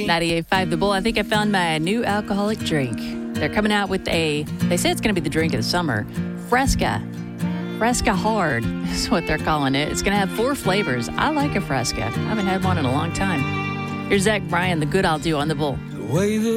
98.5 The Bull. I think I found my new alcoholic drink. They're coming out with they say it's going to be the drink of the summer. Fresca. Fresca Hard is what they're calling it. It's going to have 4 flavors. I like a Fresca. I haven't had one in a long time. Here's Zach Bryan, The Good I'll Do on The Bull.